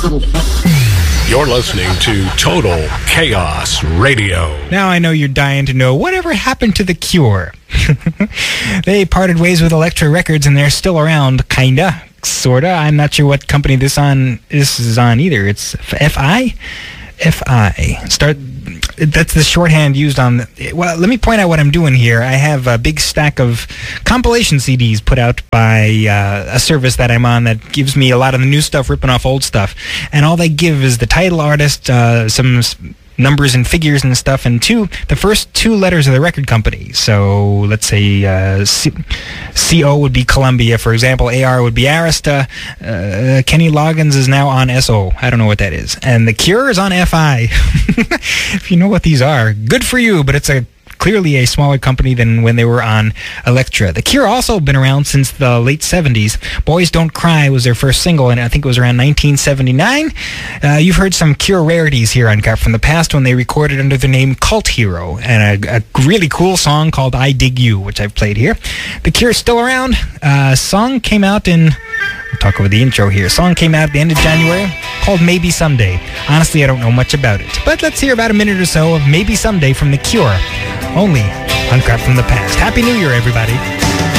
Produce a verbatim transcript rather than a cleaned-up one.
You're listening to Total Chaos Radio. Now I know you're dying to know whatever happened to The Cure. They parted ways with Elektra Records and they're still around, kinda, sorta. I'm not sure what company this on this is on either. It's F I? F I. Start. That's the shorthand used on... The, well, let me point out what I'm doing here. I have a big stack of compilation C Ds put out by uh, a service that I'm on that gives me a lot of the new stuff, ripping off old stuff. And all they give is the title artist, uh, some numbers and figures and stuff, and two, the first two letters of the record company. So let's say uh, C- CO would be Columbia, for example. A R would be Arista. Uh, Kenny Loggins is now on S O. I don't know what that is. And The Cure is on F I. If you know what these are, good for you, but it's a clearly a smaller company than when they were on Elektra. The Cure also been around since the late seventies. Boys Don't Cry was their first single, and I think it was around nineteen seventy-nine. Uh, you've heard some Cure rarities here on Cut from the Past when they recorded under the name Cult Hero, and a, a really cool song called I Dig You, which I've played here. The Cure's still around. Uh, song came out in... I'll talk over the intro here. Song came out at the end of January called Maybe Someday. Honestly, I don't know much about it, but let's hear about a minute or so of Maybe Someday from The Cure, only on Crap from the Past. Happy New Year, everybody.